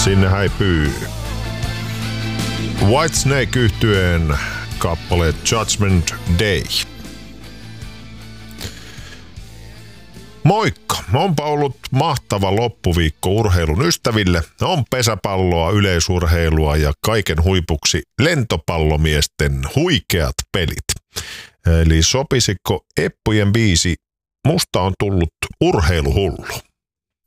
Sinne häipyy Whitesnake yhtyeen kappale Judgment Day. Moikka! Onpa ollut mahtava loppuviikko urheilun ystäville. On pesäpalloa, yleisurheilua ja kaiken huipuksi lentopallomiesten huikeat pelit. Eli sopisiko Eppujen biisi Musta on tullut urheiluhullu?